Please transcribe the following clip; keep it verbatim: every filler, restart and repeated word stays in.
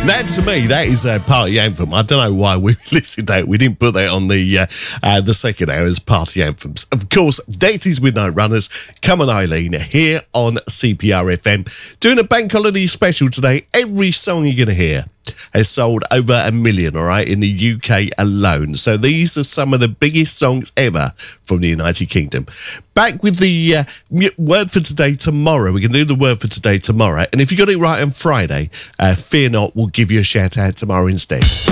That, to me, that is a party anthem. I don't know why we listed that. We didn't put that on the uh, uh, the second hour as party anthems. Of course, Dexys Midnight Runners, Come on Eileen, here on C P R F M. Doing a bank holiday special today. Every song you're going to hear has sold over a million, all right, in the U K alone. So these are some of the biggest songs ever from the United Kingdom. Back with the uh, word for today tomorrow. We can do the word for today tomorrow. And if you got it right on Friday, uh, fear not, we'll give you a shout out tomorrow instead.